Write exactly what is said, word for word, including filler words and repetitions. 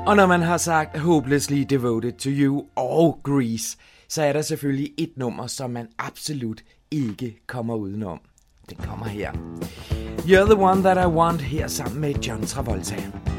Og når man har sagt Hopelessly Devoted to You og Grease, så er der selvfølgelig et nummer, som man absolut ikke kommer udenom. Den kommer her. You're the one that I want, her sammen med John Travolta.